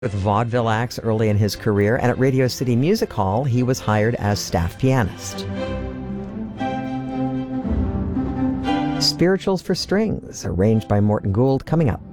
with vaudeville acts early in his career, and at Radio City Music Hall, he was hired as staff pianist. Spirituals for Strings, arranged by Morton Gould, coming up.